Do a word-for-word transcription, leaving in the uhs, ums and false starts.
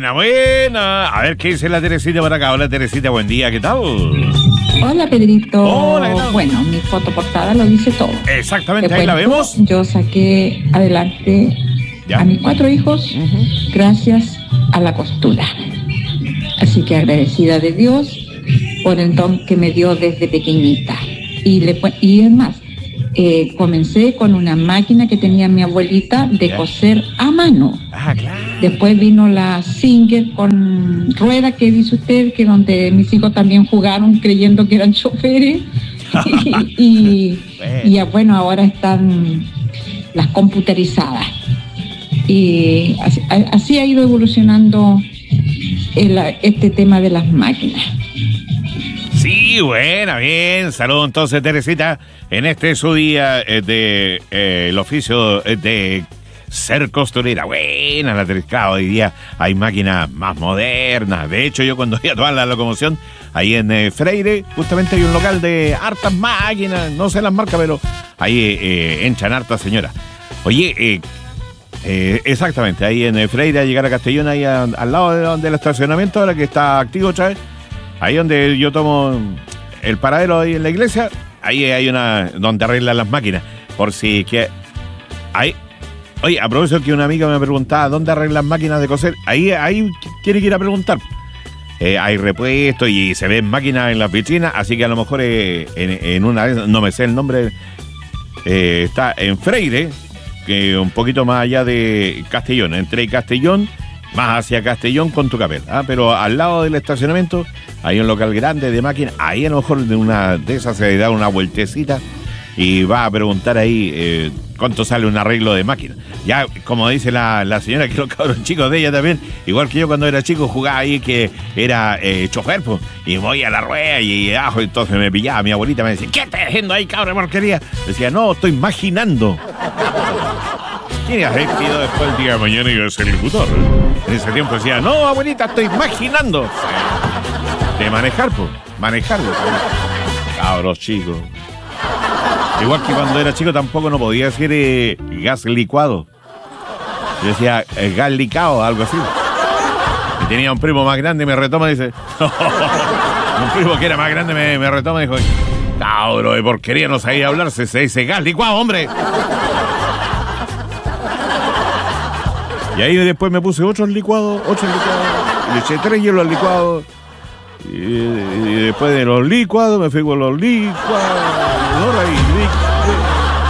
Buena, buena. A ver qué dice la Teresita por acá. Hola, Teresita, buen día, ¿qué tal? Hola, Pedrito. Hola, ¿qué tal? Bueno, mi fotoportada lo dice todo. Exactamente, Te ahí la cuento, vemos. Yo saqué adelante ¿Ya? a mis cuatro hijos Uh-huh. gracias a la costura. Así que agradecida de Dios por el don que me dio desde pequeñita. Y, le, y es más, eh, comencé con una máquina que tenía mi abuelita de ¿Ya? coser a mano. Ah, claro. Después vino la Singer con rueda que dice usted, que donde mis hijos también jugaron creyendo que eran choferes. y, y, y ya, bueno, ahora están las computarizadas. Y así, así ha ido evolucionando el, este tema de las máquinas. Sí, buena, bien. Saludos entonces, Teresita, en este su día eh, de eh, el oficio eh, de ser costurera. Buena la Teresita. Hoy día hay máquinas más modernas. De hecho, yo cuando iba a tomar la locomoción ahí en eh, Freire, justamente hay un local de hartas máquinas, no sé las marcas, pero ahí eh, enchan hartas señoras. Oye, eh, eh, exactamente, ahí en eh, Freire, a llegar a Castellón, ahí a, al lado de donde el estacionamiento, ahora que está activo otra vez. Ahí donde yo tomo el paradero ahí en la iglesia, ahí hay una donde arreglan las máquinas. Por si que ahí, oye, aprovecho que una amiga me preguntaba dónde arreglan máquinas de coser. Ahí, ahí tiene que ir a preguntar. Eh, hay repuestos y se ven máquinas en las vitrinas, así que a lo mejor eh, en, en una vez, no me sé el nombre, eh, está en Freire, que un poquito más allá de Castellón, entre Castellón, más hacia Castellón con Tucapel, ¿ah? Pero al lado del estacionamiento hay un local grande de máquinas. Ahí a lo mejor de una de esas se da una vueltecita y va a preguntar ahí eh, cuánto sale un arreglo de máquina. Ya, como dice la, la señora, que los cabros chicos de ella también, igual que yo cuando era chico, jugaba ahí que era eh, chofer, pues, y voy a la rueda y ajo, entonces me pillaba mi abuelita, me decía, ¿qué estás haciendo ahí, cabra porquería? Decía, no, estoy imaginando. ¿Quién ha sido después el día de mañana iba a ser locutor? En ese tiempo decía, no, abuelita, estoy imaginando. De manejar, pues, manejarlo. Cabros chicos. Igual que cuando era chico tampoco no podía decir eh, gas licuado. Yo decía eh, gas licado, algo así. Y tenía un primo más grande y me retoma y dice... un primo que era más grande me, me retoma y dijo... Cabro, de porquería no sabía hablar, se, se dice gas licuado, hombre. Y ahí después me puse otros licuados, ocho licuados. Y le eché tres hielos al licuado. Y, y después de los licuados me fui con los licuados. Y